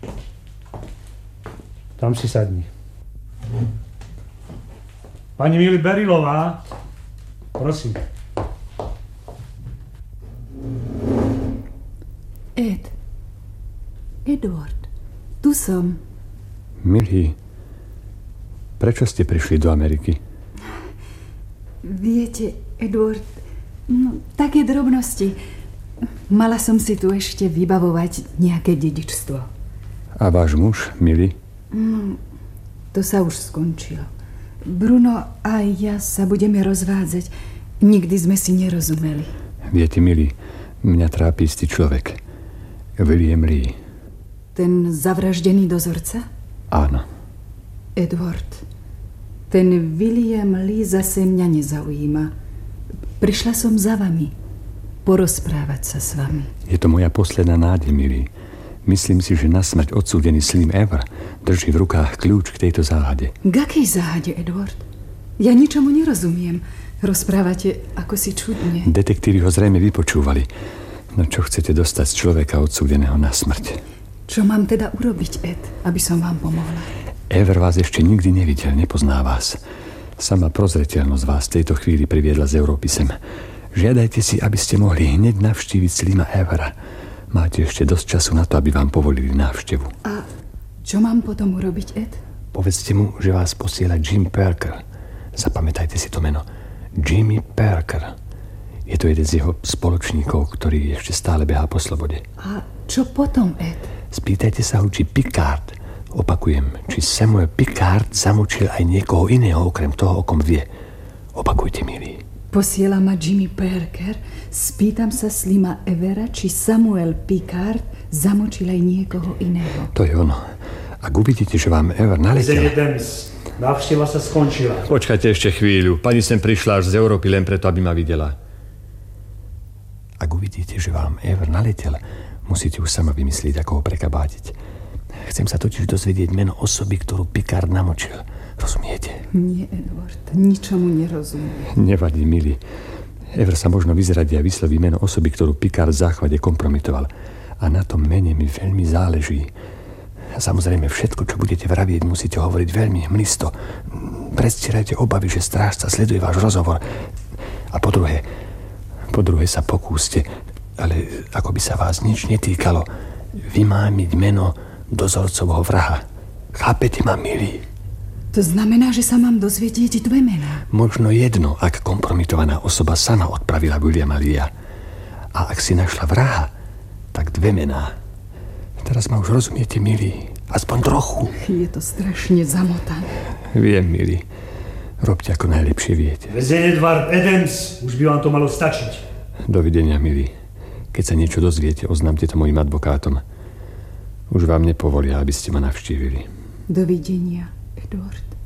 Tam si sadni. Pani Mili Berilová, prosím. Edward, tu som. Milý, prečo ste prišli do Ameriky? Viete, Edward, také drobnosti. Mala som si tu ešte vybavovať nejaké dedičstvo. A váš muž, milý? To sa už skončilo. Bruno a ja sa budeme rozvádzať. Nikdy sme si nerozumeli. Viete, milý, mňa trápi istý človek. William Lee. Ten zavraždený dozorca? Áno. Edward, ten William Lee zase mňa nezaujíma. Prišla som za vami. Porozprávať sa s vami. Je to moja posledná nádej, milý. Myslím si, že na smrť odsúdený Slim Ever drží v rukách kľúč k tejto záhade. K akej záhade, Edward? Ja ničomu nerozumiem. Rozprávate ako si čudne. Detektívi ho zrejme vypočúvali. No čo chcete dostať z človeka odsúdeného na smrť? Čo mám teda urobiť, Ed, aby som vám pomohla? Ever vás ešte nikdy nevidel, nepozná vás. Sama prozreteľnosť vás v tejto chvíli priviedla z Európy sem. Žiadajte si, aby ste mohli hneď navštíviť Slima Evera. Máte ešte dosť času na to, aby vám povolili návštevu. A čo mám potom urobiť, Ed? Povedzte mu, že vás posiela Jim Parker. Zapamätajte si to meno. Jimmy Parker. Je to jeden z jeho spoločníkov, ktorý ešte stále behá po slobode. A čo potom, Ed? Spýtajte sa ho, či Picard, opakujem, či Samuel Picard zamočil aj niekoho iného, okrem toho, o kom vie. Opakujte, milý. Posiela ma Jimmy Parker. Spýtam sa Slima Evera, či Samuel Picard zamočil aj niekoho iného. To je ono. Ak uvidíte, že vám Ever naletel... Návšteva sa skončila. Počkajte ešte chvíľu. Pani sem prišla až z Európy len preto, aby ma videla. Ak uvidíte, že vám Ever naletel, musíte už sama vymyslieť, ako ho prekabátiť. Chcem sa totiž dozvedieť meno osoby, ktorú Picard namočil. Rozumiete? Nie, Edward, ničomu nerozumiem. Nevadí, milý. Ever sa možno vyzradí a vysloví meno osoby, ktorú Picard v záchvate kompromitoval. A na tom mene mi veľmi záleží. Samozrejme, všetko, čo budete vravieť, musíte hovoriť veľmi hmlisto. Predstierajte obavy, že strážca sleduje váš rozhovor. A po druhé sa pokúste, ale ako by sa vás nič netýkalo, vymámiť meno dozorcovho vraha. Chápete ma, milý? To znamená, že sa mám dozvedieť dve mená. Možno jedno, ak kompromitovaná osoba sama odpravila Williama Leea. A ak si našla vraha, tak dve mená. Teraz ma už rozumiete, milý. Aspoň trochu. Je to strašne zamotané. Viem, milý. Robte ako najlepšie viete. Väzeň Edward Adams, už by vám to malo stačiť. Dovidenia, milý. Keď sa niečo dozviete, oznámte to mojim advokátom. Už vám nepovolia, aby ste ma navštívili. Dovidenia, Edward.